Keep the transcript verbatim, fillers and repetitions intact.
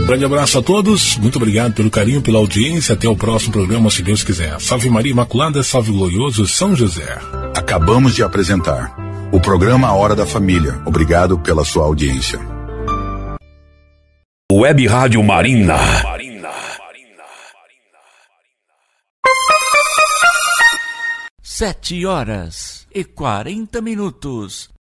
Grande abraço a todos, muito obrigado pelo carinho, pela audiência. Até o próximo programa, se Deus quiser. Salve Maria Imaculada, salve glorioso São José. Acabamos de apresentar o programa A Hora da Família. Obrigado pela sua audiência. Web Rádio Marina. Sete horas e quarenta minutos.